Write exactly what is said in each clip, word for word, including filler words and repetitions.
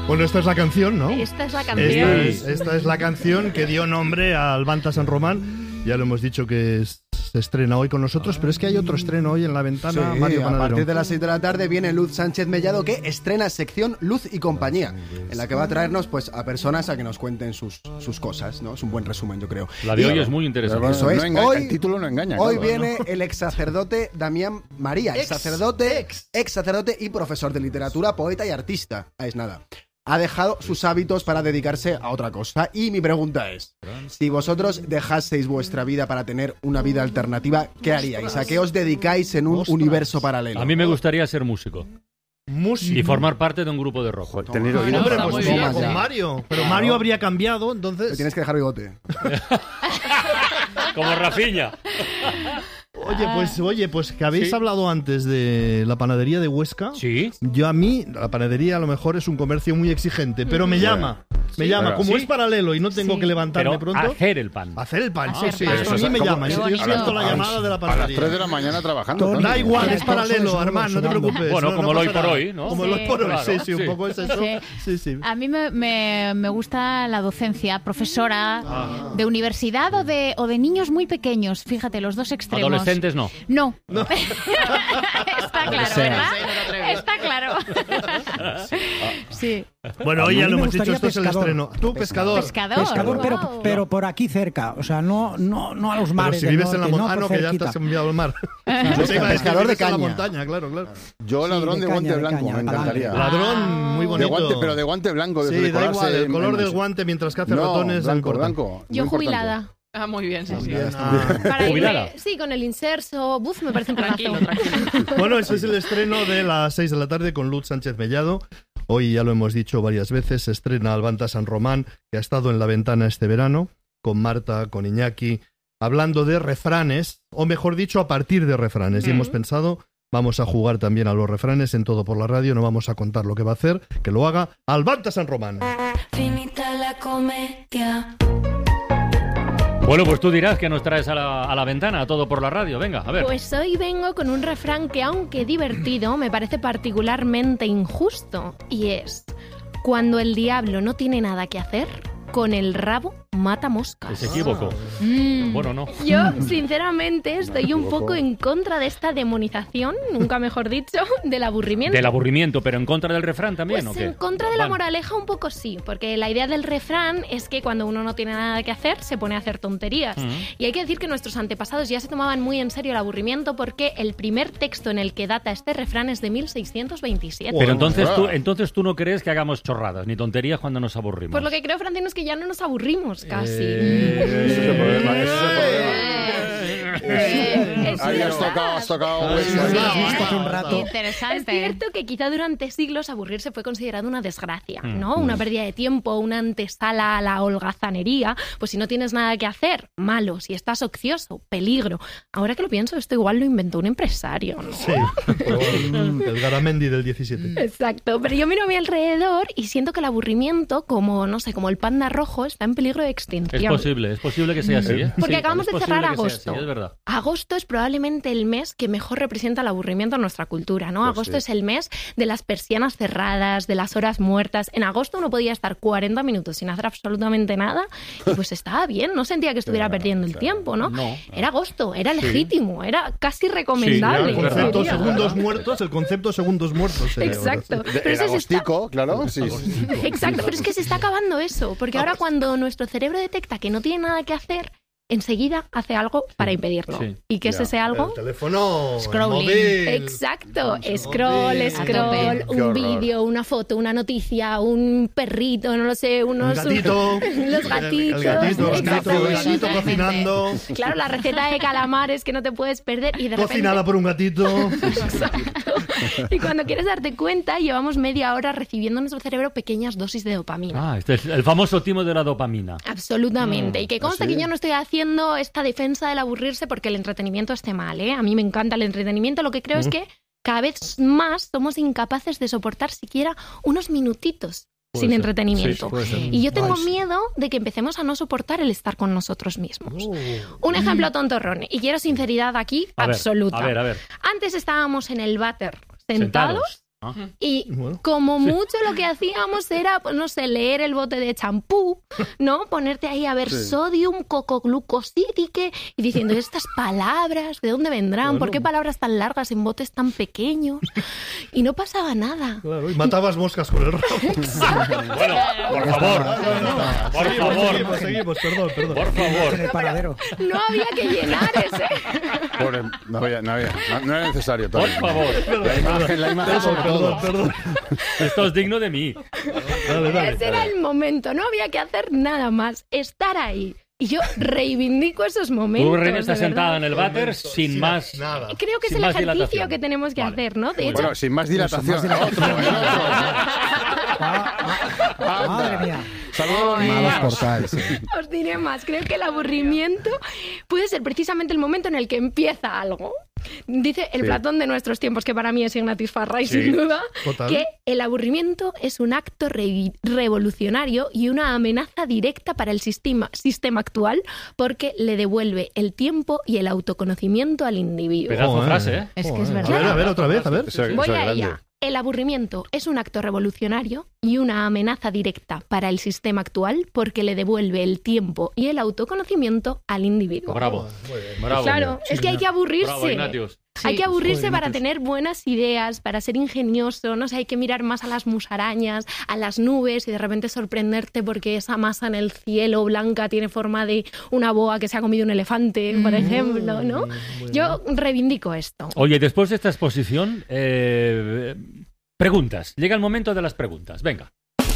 Bueno, esta es la canción, ¿no? Esta es la canción. Esta es, esta es la canción que dio nombre al Banta San Román. Ya lo hemos dicho que es, se estrena hoy con nosotros, pero es que hay otro estreno hoy en la ventana. Sí, Mario a Panadero. partir de las seis de la tarde viene Luz Sánchez Mellado, que estrena sección Luz y Compañía, en la que va a traernos pues a personas a que nos cuenten sus, sus cosas, ¿no? Es un buen resumen, yo creo. La de Y, hoy es muy interesante. Eso es. No engaña, Hoy, el título no engaña. hoy claro, viene ¿no? el ex sacerdote Damián María, ex sacerdote, ex. ex sacerdote y profesor de literatura, poeta y artista. Ah, es nada. Ha dejado sus hábitos para dedicarse a otra cosa. Y mi pregunta es, si vosotros dejaseis vuestra vida para tener una vida alternativa, ¿qué haríais? ¿A qué os dedicáis en un Ostras. universo paralelo? A mí me gustaría ser músico Música. y formar parte de un grupo de rock. Tener Bueno, oído Hombre, está para- pues muy toma bien. con Mario. Pero Claro. Mario habría cambiado, entonces... Le tienes que dejar bigote. Como Rafiña. Oye, pues, oye, pues que habéis Sí. hablado antes de la panadería de Huesca. Sí. Yo a mí, la panadería a lo mejor es un comercio muy exigente, pero me llama. Me llama. Claro. Como Sí. es paralelo y no tengo Sí. que levantarme Pero pronto. hacer el pan. Hacer el pan, Hacer sí, sí, pan. eso a mí Eso, me ¿cómo? llama. Qué Yo bonito. siento la A las- llamada de la A las panadería. tres de la mañana trabajando. Tony. ¿no? Da igual, Las es paralelo, cosas Armand, no te sudando. preocupes. Bueno, no- como no el hoy pasa por nada. hoy, ¿no? Como Sí. el hoy por hoy, Claro, sí, sí, un sí. poco es eso. Sí. Sí, sí. A mí me, me, me gusta la docencia, profesora Ah. de universidad o de, o de niños muy pequeños. Fíjate, los dos extremos. Adolescentes no. No. Está claro, ¿verdad? Está claro. Sí. Bueno, hoy A ya mí lo me hemos dicho, gustaría esto es el pescador. estreno. Tú, pescador. Pescador. Pescador, Wow. pero, pero por aquí cerca, o sea, no, no, no a los Pero mares si del vives en la norte, no montaña, por que ya te cerquita. has enviado al mar. Yo Yo te iba a decir, pescador de vives en la caña. montaña, claro, claro. Yo Sí, ladrón de de, caña, guante de blanco, caña, me para encantaría. adelante. Ladrón, muy De bonito. guante, pero de guante blanco. De Sí, da decorarse igual, el en- color en- del guante mientras que hace No, ratones. no blanco, importa. blanco. Yo muy jubilada. importante. Ah, muy bien, sí, sí. Ah. Para Jubilada. irme, sí, con el inserso, buf, me parece un Tranquilo, planazo. tranquilo. Bueno, ese es el estreno de las seis de la tarde con Luz Sánchez Mellado. Hoy ya lo hemos dicho varias veces, se estrena Albanta San Román, que ha estado en la ventana este verano, con Marta, con Iñaki, hablando de refranes, o mejor dicho, a partir de refranes. Y Mm. hemos pensado, vamos a jugar también a los refranes en Todo por la Radio, no vamos a contar lo que va a hacer, que lo haga Albanta San Román. Finita la comedia. Bueno, pues tú dirás que nos traes a la, a la ventana, a Todo por la Radio. Venga, a ver. Pues hoy vengo con un refrán que, aunque divertido, me parece particularmente injusto. Y es: cuando el diablo no tiene nada que hacer, con el rabo mata moscas. Se equivocó. Mm. Bueno, no. Yo, sinceramente, estoy un equivoco. poco en contra de esta demonización, nunca mejor dicho, del aburrimiento. Del aburrimiento, pero en contra del refrán también, Pues ¿o qué? en contra de la Vale. moraleja un poco sí, porque la idea del refrán es que cuando uno no tiene nada que hacer, se pone a hacer tonterías. Ujú. Y hay que decir que nuestros antepasados ya se tomaban muy en serio el aburrimiento, porque el primer texto en el que data este refrán es de mil seiscientos veintisiete. Pero entonces Ah. tú, entonces tú no crees que hagamos chorradas ni tonterías cuando nos aburrimos. Pues lo que creo, Francino, es que ya no nos aburrimos casi. Ese es el problema, ese es el problema. Eh, es Ahí has verdad. tocado, has tocado. Ahí hueso. está. Lo has visto hace un rato. Interesante. Es cierto que quizá durante siglos aburrirse fue considerado una desgracia, Mm. ¿no? Una pérdida de tiempo, una antesala a la holgazanería. Pues si no tienes nada que hacer, malo. Si estás ocioso, peligro. Ahora que lo pienso, esto igual lo inventó un empresario, ¿no? Sí, el Garamendi del diecisiete. Exacto, pero yo miro a mi alrededor y siento que el aburrimiento, como, no sé, como el panda rojo, está en peligro de Es extinción. posible, es posible que sea así, ¿eh? Porque Sí, acabamos es de posible cerrar que sea agosto. así, es verdad. Agosto es probablemente el mes que mejor representa el aburrimiento en nuestra cultura, ¿no? Pues Agosto sí. es el mes de las persianas cerradas, de las horas muertas. En agosto uno podía estar cuarenta minutos sin hacer absolutamente nada y pues estaba bien, no sentía que estuviera Claro, perdiendo el claro. tiempo, ¿no? No. Era agosto, era Sí. legítimo, era casi Ya, recomendable. el concepto diría. segundos muertos, el concepto segundos muertos. sería ahora. Exacto. De- Pero el eso se está- agostico, claro. Sí. Exacto, pero es que se está acabando eso, porque ahora cuando nuestro cerebro detecta que no tiene nada que hacer, enseguida hace algo para impedirlo. sí. ¿Y qué es Ya. ese algo? El teléfono, el Scrolling. móvil. Exacto, El scroll, móvil. scroll, Qué un horror. vídeo, una foto, una noticia, un perrito, no lo sé, Un unos... gatito. Los gatitos. El gatito, el gatito, el gatito Totalmente. cocinando. Claro, la receta de calamares que no te puedes perder y de Cocinada repente... por un gatito. Y cuando quieres darte cuenta, llevamos media hora recibiendo en nuestro cerebro pequeñas dosis de dopamina. Ah, este es el famoso timo de la dopamina. Absolutamente. Mm, y que consta ¿sí? que yo no estoy haciendo esta defensa del aburrirse porque el entretenimiento esté mal, ¿eh? A mí me encanta el entretenimiento. Lo que creo es que cada vez más somos incapaces de soportar siquiera unos minutitos Puede sin ser. entretenimiento. Sí, puede ser. Y yo tengo Ay, sí. miedo de que empecemos a no soportar el estar con nosotros mismos. Uh. Un ejemplo tontorrón. Y quiero sinceridad aquí A ver, absoluta. A ver, a ver. Antes estábamos en el váter Sentados. sentados Ah. Y Bueno. como mucho lo que hacíamos era, pues no sé, leer el bote de champú, ¿no? Ponerte ahí a ver Sí. sodium, cocoglucosídique y diciendo, estas palabras, ¿de dónde vendrán? ¿Por qué palabras tan largas en botes tan pequeños? Y no pasaba nada. Claro, y matabas moscas con el rabo. Bueno, por favor. Por Seguimos, favor. seguimos, seguimos, perdón, perdón. Por favor. En el paradero. No había que llenar ese. Pobre, no, había, no, había, no, no era necesario. Por Tony. favor. La imagen, la imagen sobre Perdón, todo. perdón. Esto es digno de mí. Dale, dale. Ese era el momento, no había que hacer nada más, estar ahí. Y yo reivindico esos momentos. Tú, Reina, estás de verdad. sentada en el váter sin Sin más. nada. Creo que es sin el más ejercicio dilatación. que tenemos que Vale. hacer, ¿no? De hecho, Bueno, sin más dilatación. Sin más dilatación. Otro, Ah, Anda. madre mía. Saludos a los Malos niños. portales. sí. os diré más. Creo que el aburrimiento puede ser precisamente el momento en el que empieza algo. Dice el Sí. Platón de nuestros tiempos, que para mí es Ignatius Farray, Sí. sin duda, Total. que el aburrimiento es un acto re- revolucionario y una amenaza directa para el sistema, sistema actual porque le devuelve el tiempo y el autoconocimiento al individuo. Pedazo Joder. frase, ¿eh? Es que es Joder. verdad. A ver, a ver, otra vez, a ver. Eso- eso Voy es a grande. ella. El aburrimiento es un acto revolucionario y una amenaza directa para el sistema actual porque le devuelve el tiempo y el autoconocimiento al individuo. Bravo. Bravo. Claro, es que hay que Bravo, aburrirse. Ignatius. Hay que aburrirse Joder, para Ignatius. tener buenas ideas, para ser ingenioso, no sé, hay que mirar más a las musarañas, a las nubes y de repente sorprenderte porque esa masa en el cielo blanca tiene forma de una boa que se ha comido un elefante, por ejemplo, ¿no? Yo reivindico esto. Oye, después de esta exposición, eh, preguntas. Llega el momento de las preguntas. Venga.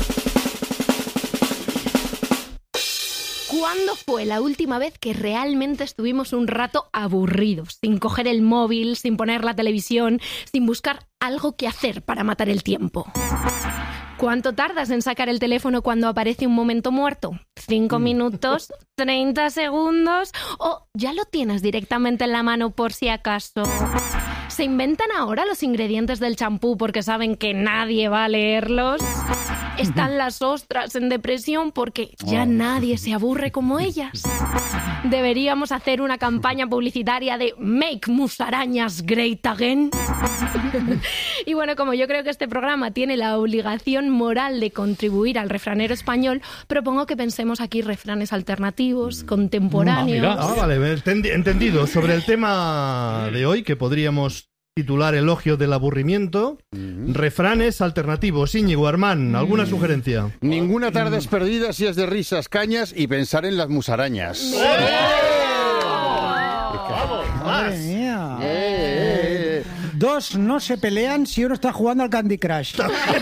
¿Cuándo fue la última vez que realmente estuvimos un rato aburridos, sin coger el móvil, sin poner la televisión, sin buscar algo que hacer para matar el tiempo? ¿Cuánto tardas en sacar el teléfono cuando aparece un momento muerto? ¿Cinco minutos? ¿Treinta segundos? ¿O ya lo tienes directamente en la mano por si acaso? ¿Se inventan ahora los ingredientes del champú porque saben que nadie va a leerlos? ¿Están las ostras en depresión porque ya nadie se aburre como ellas? ¿Deberíamos hacer una campaña publicitaria de Make Musarañas Great Again? Y bueno, como yo creo que este programa tiene la obligación moral de contribuir al refranero español, propongo que pensemos aquí refranes alternativos, contemporáneos. Ah, vale, entendi- entendido. Sobre el tema de hoy, que podríamos titular Elogio del aburrimiento, refranes alternativos. Íñigo, Armán, ¿alguna sugerencia? Ninguna tarde es perdida si es de risas, cañas y pensar en las musarañas. Madre mía. Eh, eh, Dos no se pelean si uno está jugando al Candy Crush.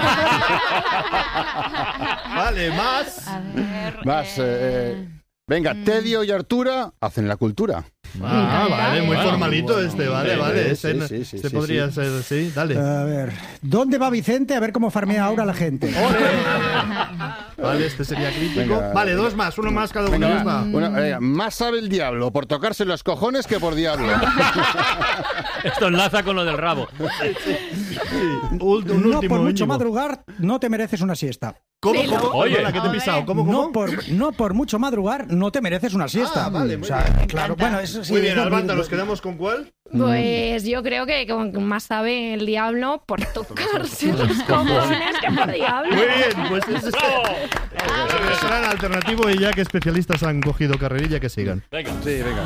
Vale, más. A ver. Más, eh, eh, venga, Tedio y Artura hacen la cultura. Ah, vale, muy Bueno, formalito bueno. este, vale, Sí, vale. sí, Este, sí, sí, este sí, podría sí. ser, sí, dale. A ver, ¿dónde va Vicente? A ver cómo farmea ahora la gente. Vale, este sería crítico. Venga. Vale, dos más, uno más cada uno. Venga, ya va. está. Bueno, venga, más sabe el diablo por tocarse los cojones que por diablo. Esto enlaza con lo del rabo. Ul- un No último, por mucho Íñigo. madrugar, no te mereces una siesta. ¿Cómo, cómo? Oye. Perdona, que te he pisado. ¿Cómo, cómo? No por, no por mucho madrugar, no te mereces una siesta. Ah, vale, muy O sea, bien. claro, bueno, eso sí. Muy bien, es lo- Albanta, ¿nos quedamos con cuál? Pues yo creo que con más sabe el diablo por tocarse los cojones que por diablo. Muy bien, pues ese es el refrán alternativo y ya que especialistas han cogido carrerilla, que sigan. Venga. Sí, venga.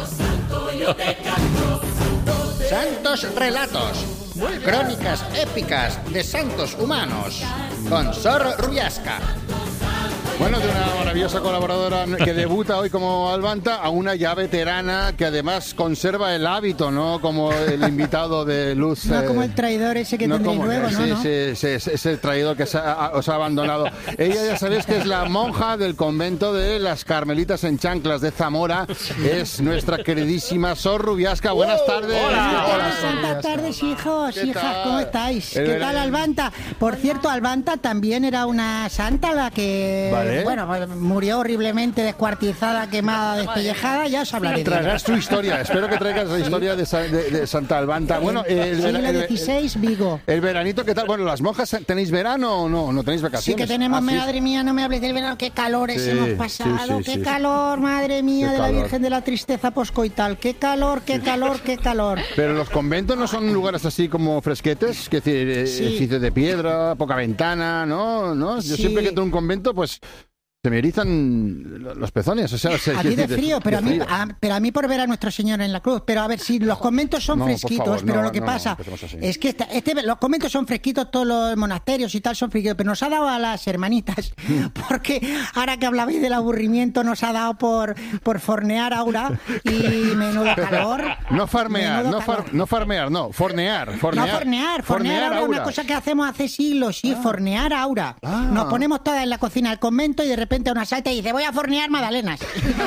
Santos relatos, crónicas épicas de santos humanos, con Sor Rubiasca. Bueno, de una maravillosa colaboradora que debuta hoy como Albanta a una ya veterana que además conserva el hábito, ¿no? Como el invitado de Luz. No eh, como el traidor ese que no tendréis como- luego, ¿no? sí, ¿no? sí, sí, ese- ese traidor que se ha- os ha abandonado. Ella ya sabéis que es la monja del convento de las Carmelitas en Chanclas de Zamora. Es nuestra queridísima Sor Rubiasca. Buenas tardes. Hola. Buenas tardes, hijos, ¿Qué hijas, tal? ¿cómo estáis? El ¿Qué verano. tal, Albanta? Por cierto, Albanta también era una santa la que Vale. Bueno, pues, murió horriblemente descuartizada, quemada, despellejada, ya os hablaré de ella. Traerás tu historia, espero que traigas la historia de, Sa- de- de Santa Albanta. Bueno, el, Siglo el- el- dieciséis, Vigo. el veranito, ¿qué tal? Bueno, ¿las monjas tenéis verano o no? ¿No tenéis Sí vacaciones? que tenemos, Ah, sí. madre mía, no me hables del verano, qué calores Sí, hemos sí, pasado, sí, qué sí. calor, madre mía, Qué de la calor. Virgen de la Tristeza Poscoital, qué calor, qué calor, qué calor. Pero los conventos no son lugares así como fresquetes, que decir, eh, Sí. edificios de piedra, poca ventana, ¿no? ¿No? Yo Sí. siempre que entro a un convento, pues se me erizan los pezones. O sea, se- A ti de de- frío, pero a, de mí, frío. a, pero a mí por ver a Nuestro Señor en la cruz. Pero a ver, si los conventos son No, por fresquitos, favor, pero no, lo que no, no, pasa empecemos así. es que esta- este, los conventos son fresquitos, todos los monasterios y tal son fresquitos, pero nos ha dado a las hermanitas, porque ahora que hablabais del aburrimiento, nos ha dado por, por fornear Aura y menudo calor. No farmear, menudo no, far- calor. no farmear, no, fornear, fornear. No, fornear, fornear Aura, Aura. una cosa que hacemos hace siglos, sí, fornear Aura. Ah. Nos ponemos todas en la cocina del convento y de repente una salta y dice, voy a fornear magdalenas.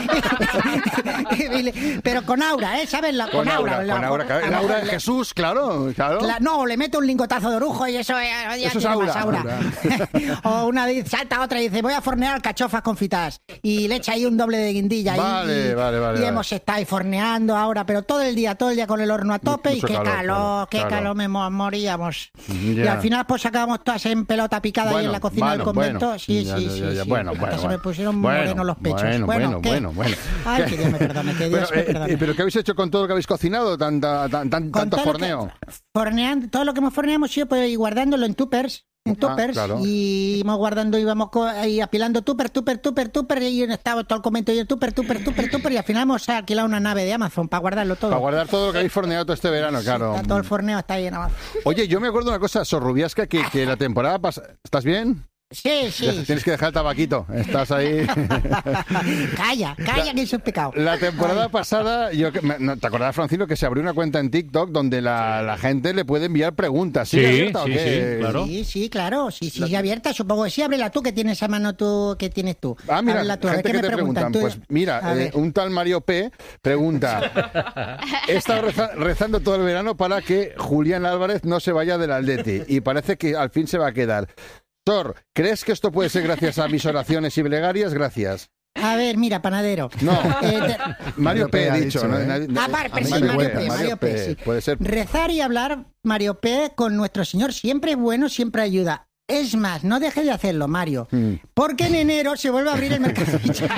Pero con Aura, ¿eh? ¿Sabes? La, Con Aura, la- con Aura, claro, el Aura de Jesús, claro, claro. La- no, le mete un lingotazo de orujo y eso, eh, ya Eso es tiene Aura, más Aura. O una dice, salta otra y dice, voy a fornear alcachofas confitadas. Y le echa ahí un doble de guindilla. Vale, y, vale, vale, Y vale. hemos estado ahí forneando ahora, pero todo el día, todo el día con el horno a tope. Mucho y qué calor, calor, claro, qué claro. calor, me mo- moríamos. Y Ya. al final pues acabamos todas en pelota picada ahí Bueno, en la cocina bueno, del convento. bueno. Sí, Ya, sí, ya, sí, ya, ya. sí. Bueno, Hasta bueno, se me bueno. pusieron Bueno, morenos los pechos. Bueno, bueno, ¿qué? bueno, bueno. Ay, que Dios me perdone, que Dios Pero, me eh, perdone. eh, ¿Pero qué habéis hecho con todo lo que habéis cocinado? Tanta, tan, tan- Con tanto todo lo que- forneo. Forneando, todo lo que hemos forneado hemos ido pues, guardándolo en tuppers, en Ah, tuppers, claro. y íbamos guardando, íbamos co- ahí apilando tupper, tupper, tupper, tupper, y estaba todo el convento y el tupper, tupper, tupper, tupper, y al final hemos alquilado una nave de Amazon para guardarlo todo. Para guardar todo lo que habéis forneado todo este verano, claro. Está todo el forneo está ahí en Amazon. Oye, yo me acuerdo de una cosa, Sorrubiasca, que, que la temporada pasada... ¿Estás bien? Sí, sí. Ya Tienes que dejar el tabaquito. Estás ahí... Calla, calla, que eso es pecado. La temporada pasada, yo que- me- no, ¿te acordás, Francino, que se abrió una cuenta en TikTok donde la, la gente le puede enviar preguntas? Sí, abierta o sí, qué? sí, claro. Sí, sí, claro, sí, sí, ya abierta, supongo que sí, ábrela tú, que tienes a mano tú, que tienes tú. Ah, mira, Ábrela tú, a ver gente qué que me te preguntan. preguntan. Tú- Pues mira, a eh, ver. un tal Mario P. pregunta: he estado reza- rezando todo el verano para que Julián Álvarez no se vaya del Atleti y parece que al fin se va a quedar. Sor, ¿crees que esto puede ser gracias a mis oraciones y plegarias? Gracias. A ver, mira, panadero. No, Eh, te- Mario P. P. ha ha dicho. dicho, ¿no? ¿eh? Nadie- Ah, Mar- a sí, Mario Mario P, P, Mario P, sí. Puede ser. Rezar y hablar, Mario P, con nuestro Señor siempre es bueno, siempre ayuda. Es más, no deje de hacerlo, Mario, Mm. porque en enero se vuelve a abrir el mercado.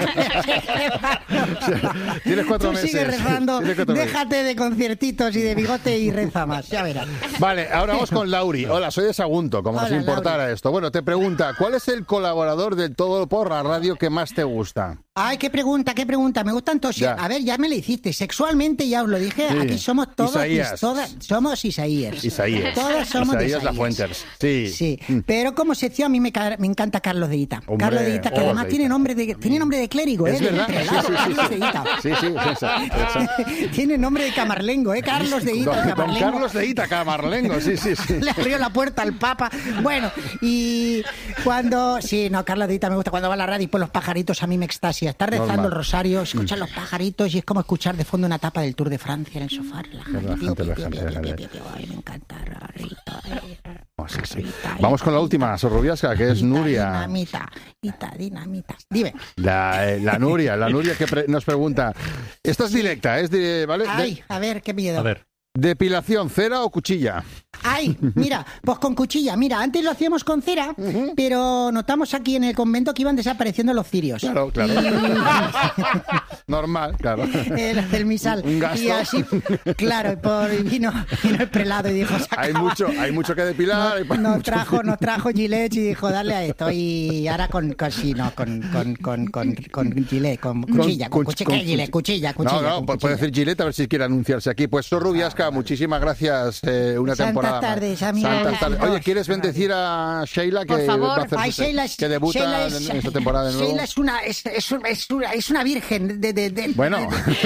Tienes cuatro Tú meses. sigue rezando, Tienes cuatro meses. déjate de conciertitos y de bigote y reza más, ya verás. Vale, ahora vamos con Lauri. Hola, soy de Sagunto, como Hola, si importara Lauri. esto. Bueno, te pregunta, ¿cuál es el colaborador del Todo por la Radio que más te gusta? Ay, qué pregunta, qué pregunta. Me gustan todos. Ya. A ver, ya me lo hiciste. Sexualmente ya os lo dije. Sí. Aquí somos todos. Isaías. todas- somos Isaías. Isaías. Todos somos de Isaías Isaías. Lafuentes. Sí. Sí, Mm. pero como sección a mí me, ca- me encanta Carlos de Ita. Hombre, Carlos de Ita, que Carlos además de tiene Ita. nombre de tiene nombre de clérigo, Es ¿eh? de verdad. Sí, prelado, sí, sí, Carlos sí. de Ita. Sí, sí, esa- esa- Tiene nombre de camarlengo, ¿eh? Carlos de Ita, Don, don camarlengo. Carlos de Ita, Camarlengo, sí, sí, sí. Le abrió la puerta al Papa. Bueno, y cuando... Sí, no, Carlos de Ita me gusta. Cuando va a la radio y pues los pajaritos a mí me extasia. Está rezando Normal. el rosario, escuchan los pajaritos y es como escuchar de fondo una tapa del Tour de Francia en el sofá. relajante. Relajante, Pío, pío, relajante, pío, pío, relajante. pío, pío. Ay, me encanta. Rarita, eh, Oh, sí, sí. rarita, Vamos con la última, Sorrubiasca, que es Ita, Nuria. Dinamita, Ita, dinamita. Dime. La, eh, la Nuria, la Nuria que pre- nos pregunta. Esta es directa, es de, ¿vale? De- Ay, a ver, qué miedo. A ver. depilación, cera o cuchilla. Ay, mira, pues con cuchilla. Mira, antes lo hacíamos con cera, pero notamos aquí en el convento que iban desapareciendo los cirios. Claro, claro. Normal, claro. El, el misal. Un gasto. Y así, claro, y por, y vino, vino el prelado y dijo, se Hay acaba. mucho, hay mucho que depilar. hay pa- Nos mucho- trajo, nos trajo Gillette y dijo, darle a esto. Y ahora con, con sí, no, con, con, con, con, con Gillette, con cuchilla, con, cuch- cuchilla, con ¿qué Gillette? Cuchilla, No, cuchilla. no, con pu- puede cuchilla. decir Gillette a ver si quiere anunciarse aquí. Pues Sorrubiasca, muchísimas gracias. eh, una Santas temporada. más. tardes, amigos. Santas tardes. Oye, ¿quieres Gracias. bendecir a Sheila que Por favor. va a hacer Ay, su- Sheila es, que debuta Sheila en, es- en esta temporada de nuevo? Sheila es una, es, es, un- es una, es una virgen de... de, de Bueno,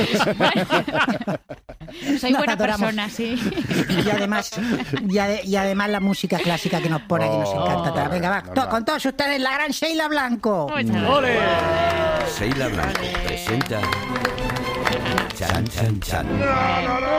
Soy Nos buena adoramos. persona, sí. Y además, y, ade- y además la música clásica que nos pone, que nos Oh, encanta. Venga, va, normal. to- con todos ustedes, la gran Sheila Blanco. ¡Ole! Sheila Blanco presenta Chan Chan Chan.